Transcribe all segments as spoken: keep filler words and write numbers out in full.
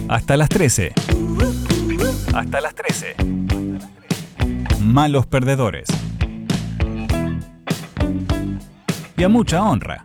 Hasta las trece. Hasta las trece. Malos perdedores. Y a mucha honra.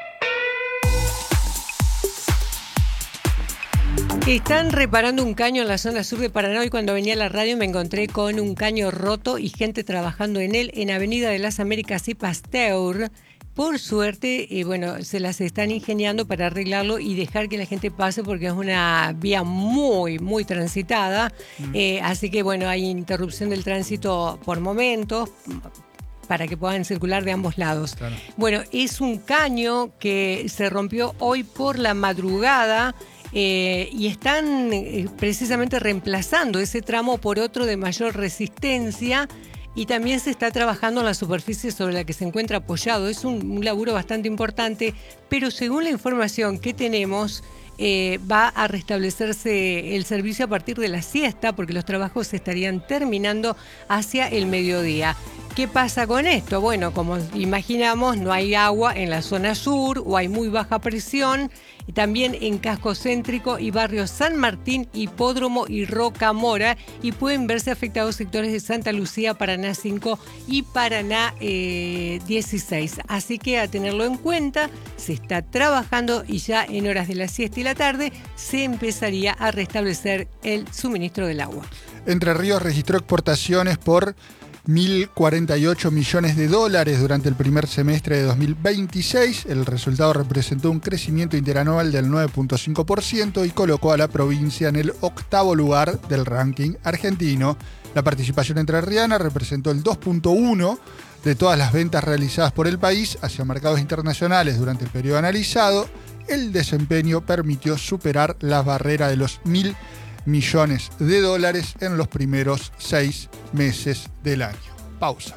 Están reparando un caño en la zona sur de Paraná y cuando venía a la radio me encontré con un caño roto y gente trabajando en él en Avenida de las Américas y Pasteur. Por suerte, eh, bueno, se las están ingeniando para arreglarlo y dejar que la gente pase porque es una vía muy, muy transitada. Mm. Eh, así que, bueno, hay interrupción del tránsito por momentos para que puedan circular de ambos lados. Claro. Bueno, es un caño que se rompió hoy por la madrugada. Eh, y están eh, precisamente reemplazando ese tramo por otro de mayor resistencia y también se está trabajando en la superficie sobre la que se encuentra apoyado. Es un, un laburo bastante importante, pero según la información que tenemos, eh, va a restablecerse el servicio a partir de la siesta porque los trabajos se estarían terminando hacia el mediodía. ¿Qué pasa con esto? Bueno, como imaginamos, no hay agua en la zona sur o hay muy baja presión. Y también en Casco Céntrico y Barrio San Martín, Hipódromo y Rocamora. Y pueden verse afectados sectores de Santa Lucía, Paraná cinco y Paraná eh, dieciséis. Así que a tenerlo en cuenta, se está trabajando y ya en horas de la siesta y la tarde se empezaría a restablecer el suministro del agua. Entre Ríos registró exportaciones por mil cuarenta y ocho millones de dólares durante el primer semestre de dos mil veintiséis. El resultado representó un crecimiento interanual del nueve punto cinco por ciento y colocó a la provincia en el octavo lugar del ranking argentino. La participación entrerriana representó el dos punto uno por ciento de todas las ventas realizadas por el país hacia mercados internacionales durante el periodo analizado. El desempeño permitió superar la barrera de los mil millones de dólares en los primeros seis meses del año. Pausa.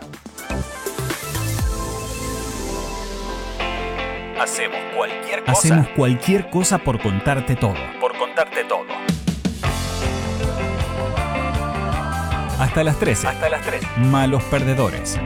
Hacemos cualquier cosa. Hacemos cualquier cosa por contarte todo. Por contarte todo. Hasta las trece. Hasta las trece. Malos perdedores.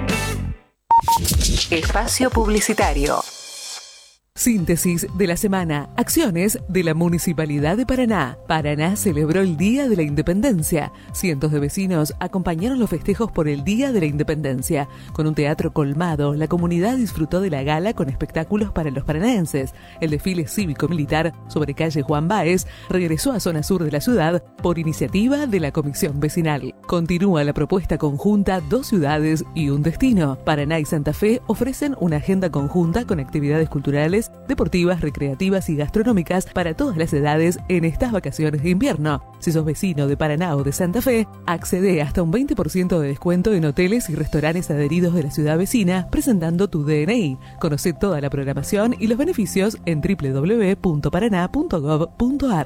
Espacio publicitario. Síntesis de la semana. Acciones de la Municipalidad de Paraná. Paraná celebró el Día de la Independencia. Cientos de vecinos acompañaron los festejos por el Día de la Independencia. Con un teatro colmado, la comunidad disfrutó de la gala con espectáculos para los paranaenses. El desfile cívico-militar sobre calle Juan Báez regresó a zona sur de la ciudad por iniciativa de la Comisión Vecinal. Continúa la propuesta conjunta Dos Ciudades y un Destino. Paraná y Santa Fe ofrecen una agenda conjunta con actividades culturales, deportivas, recreativas y gastronómicas para todas las edades en estas vacaciones de invierno. Si sos vecino de Paraná o de Santa Fe, accede hasta un veinte por ciento de descuento en hoteles y restaurantes adheridos de la ciudad vecina presentando tu D N I. Conoce toda la programación y los beneficios en doble u doble u doble u punto paraná punto gov punto ar.